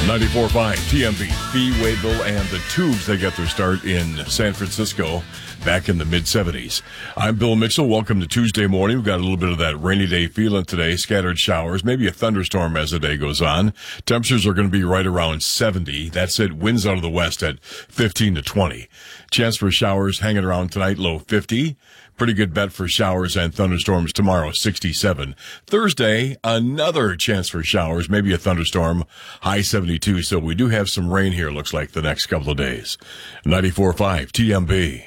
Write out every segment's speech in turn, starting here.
94.5 TMB, Fee, Wadeville, and the Tubes. They got their start in San Francisco back in the mid-'70s. I'm Bill Mitchell. Welcome to Tuesday morning. We've got a little bit of that rainy day feeling today. Scattered showers, maybe a thunderstorm as the day goes on. Temperatures are going to be right around 70. That's it. Winds out of the west at 15 to 20. Chance for showers hanging around tonight, low 50. Pretty good bet for showers and thunderstorms tomorrow, 67. Thursday, another chance for showers, maybe a thunderstorm, high 72. So we do have some rain here, looks like, the next couple of days. 94.5 TMB.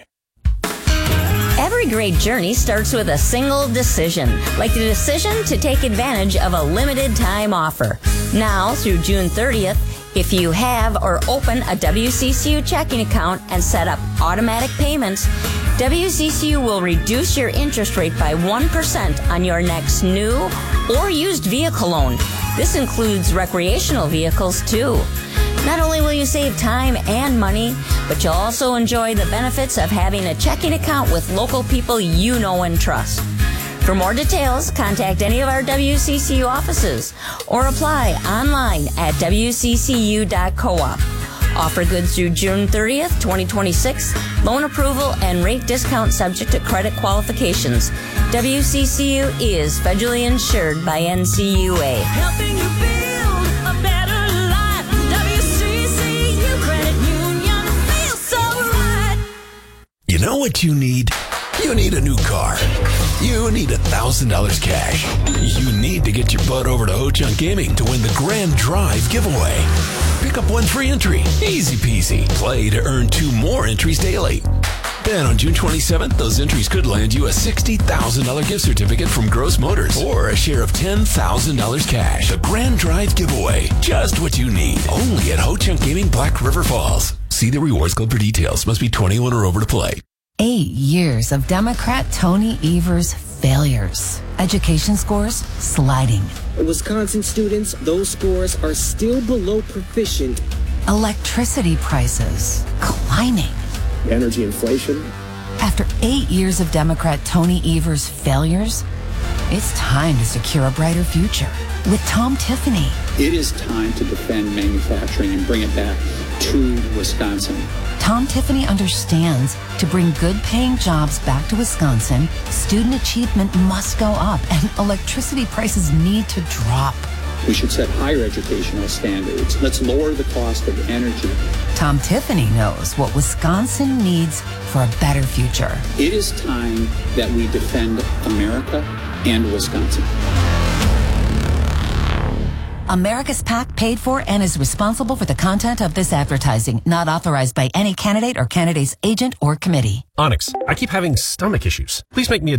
Every great journey starts with a single decision, like the decision to take advantage of a limited time offer. Now, through June 30th, if you have or open a WCCU checking account and set up automatic payments, WCCU will reduce your interest rate by 1% on your next new or used vehicle loan. This includes recreational vehicles, too. Not only will you save time and money, but you'll also enjoy the benefits of having a checking account with local people you know and trust. For more details, contact any of our WCCU offices or apply online at wccu.coop. Offer good through June 30th, 2026. Loan approval and rate discount subject to credit qualifications. WCCU is federally insured by NCUA. Helping you build a better life. WCCU Credit Union feels so right. You know what you need? You need a new car. You need $1,000 cash. You need to get your butt over to Ho-Chunk Gaming to win the Grand Drive giveaway. Pick up one free entry. Easy peasy. Play to earn 2 more entries daily. Then on June 27th, those entries could land you a $60,000 gift certificate from Gross Motors or a share of $10,000 cash. The Grand Drive giveaway. Just what you need. Only at Ho-Chunk Gaming, Black River Falls. See the Rewards Club for details. Must be 21 or over to play. 8 years of Democrat Tony Evers' failures. Education scores sliding. Wisconsin students, those scores are still below proficient. Electricity prices climbing. Energy inflation. After 8 years of Democrat Tony Evers' failures, it's time to secure a brighter future with Tom Tiffany. It is time to defend manufacturing and bring it back to Wisconsin. Tom Tiffany understands to bring good-paying jobs back to Wisconsin, student achievement must go up and electricity prices need to drop. We should set higher educational standards. Let's lower the cost of energy. Tom Tiffany knows what Wisconsin needs for a better future. It is time that we defend America and Wisconsin. America's PAC paid for and is responsible for the content of this advertising, not authorized by any candidate or candidate's agent or committee. Onyx, I keep having stomach issues. Please make me a